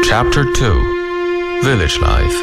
Chapter 2: Village Life.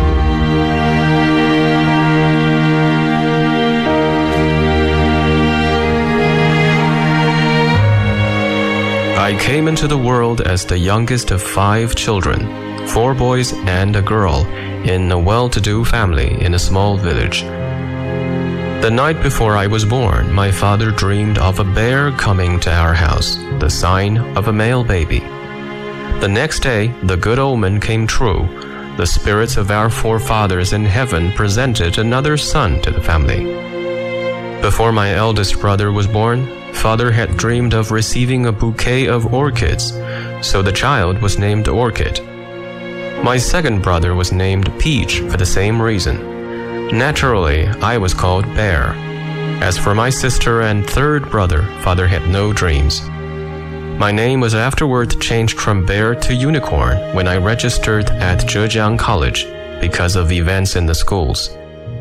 I came into the world as the youngest of 5 children, 4 boys and a girl, in a well-to-do family in a small village. The night before I was born, my father dreamed of a bear coming to our house, the sign of a male baby. The next day, the good omen came true. The spirits of our forefathers in heaven presented another son to the family. Before my eldest brother was born, Father had dreamed of receiving a bouquet of orchids, so the child was named Orchid. My second brother was named Peach for the same reason. Naturally, I was called Bear. As for my sister and third brother, Father had no dreams. My name was afterward changed from Bear to Unicorn when I registered at Zhejiang College because of events in the schools.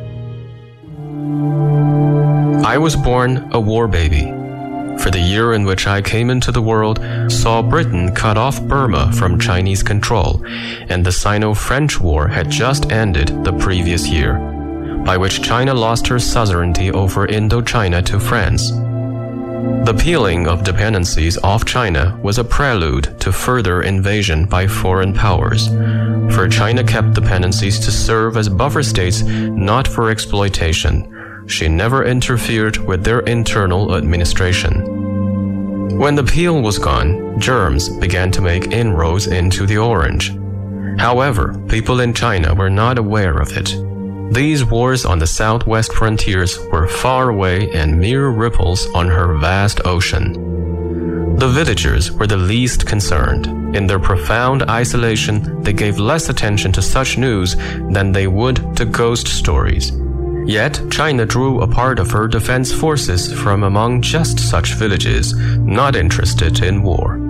I was born a war baby. For the year in which I came into the world saw Britain cut off Burma from Chinese control, and the Sino-French War had just ended the previous year, by which China lost her suzerainty over Indochina to France. The peeling of dependencies off China was a prelude to further invasion by foreign powers, for China kept dependencies to serve as buffer states, not for exploitation. She never interfered with their internal administration. When the peel was gone, germs began to make inroads into the orange. However, people in China were not aware of it. These wars on the southwest frontiers were far away and mere ripples on her vast ocean. The villagers were the least concerned. In their profound isolation, they gave less attention to such news than they would to ghost stories. Yet, China drew a part of her defense forces from among just such villages, not interested in war.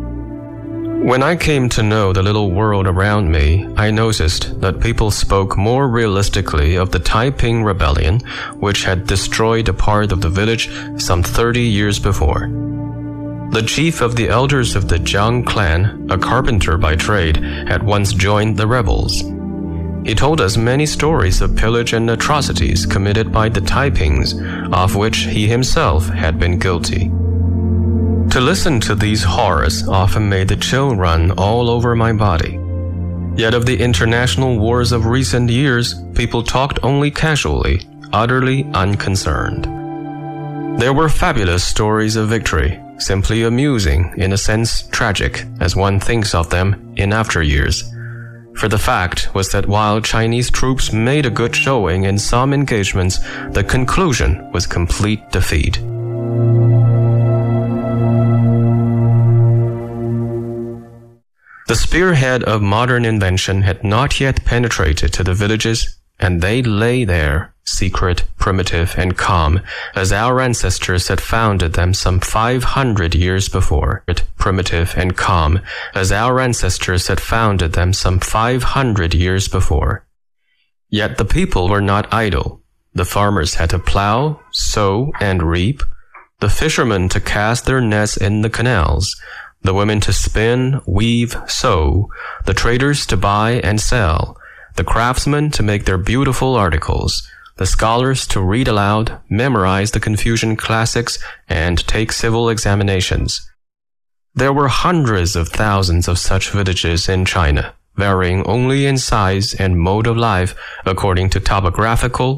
When I came to know the little world around me, I noticed that people spoke more realistically of the Taiping Rebellion, which had destroyed a part of the village some 30 years before. The chief of the elders of the Jiang clan, a carpenter by trade, had once joined the rebels. He told us many stories of pillage and atrocities committed by the Taipings, of which he himself had been guilty. To listen to these horrors often made the chill run all over my body. Yet of the international wars of recent years, people talked only casually, utterly unconcerned. There were fabulous stories of victory, simply amusing, in a sense tragic, as one thinks of them in after years. For the fact was that while Chinese troops made a good showing in some engagements, the conclusion was complete defeat. The spearhead of modern invention had not yet penetrated to the villages, and they lay there, secret, primitive, and calm, as our ancestors had founded them some 500 years before. Primitive and calm, as our ancestors had founded them some 500 years before. Yet the people were not idle. The farmers had to plow, sow, and reap, the fishermen to cast their nets in the canals, the women to spin, weave, sew, the traders to buy and sell, the craftsmen to make their beautiful articles, the scholars to read aloud, memorize the Confucian classics, and take civil examinations. There were hundreds of thousands of such villages in China, varying only in size and mode of life according to topographical